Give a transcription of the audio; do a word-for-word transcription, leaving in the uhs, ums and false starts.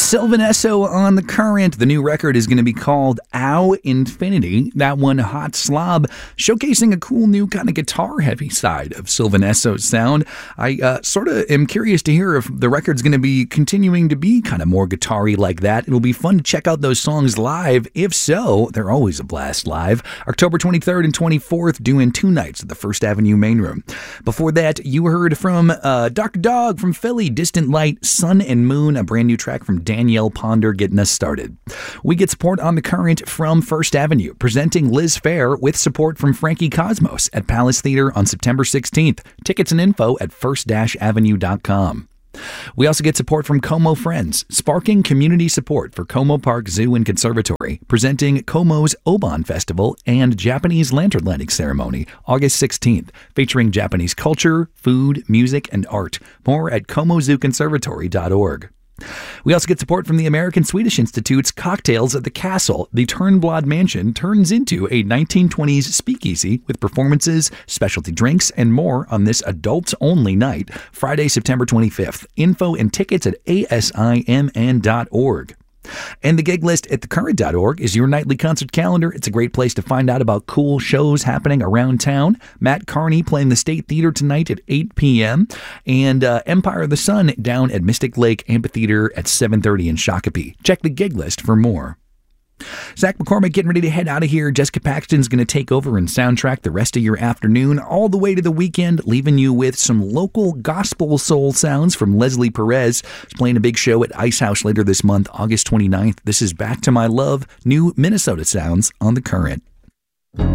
Sylvan Esso on the Current. The new record is going to be called Ow Infinity. That one, Hot Slob, showcasing a cool new kind of guitar-heavy side of Sylvan Esso's sound. I uh, sort of am curious to hear if the record's going to be continuing to be kind of more guitar-y like that. It'll be fun to check out those songs live. If so, they're always a blast live. October twenty-third and twenty-fourth, doing two nights at the First Avenue Main Room. Before that, you heard from uh, Doctor Dog from Philly, Distant Light, Sun and Moon, a brand new track from Danielle Ponder getting us started. We get support on the Current from First Avenue, presenting Liz Fair with support from Frankie Cosmos at Palace Theater on September sixteenth. Tickets and info at first avenue dot com. We also get support from Como Friends, sparking community support for Como Park Zoo and Conservatory, presenting Como's Obon Festival and Japanese Lantern Lighting Ceremony, August sixteenth, featuring Japanese culture, food, music, and art. More at como zoo conservatory dot org. We also get support from the American Swedish Institute's Cocktails at the Castle. The Turnblad Mansion turns into a nineteen twenties speakeasy with performances, specialty drinks, and more on this adults-only night, Friday, September twenty-fifth. Info and tickets at A S I M N dot org. And the gig list at the current dot org is your nightly concert calendar. It's a great place to find out about cool shows happening around town. Matt Carney playing the State Theater tonight at eight p.m. and uh, Empire of the Sun down at Mystic Lake Amphitheater at seven thirty in Shakopee. Check the gig list for more. Zach McCormick getting ready to head out of here. Jessica Paxton's going to take over and soundtrack the rest of your afternoon all the way to the weekend, leaving you with some local gospel soul sounds from Leslie Perez. She's playing a big show at Ice House later this month, August twenty-ninth. This is Back to My Love, new Minnesota sounds on the Current.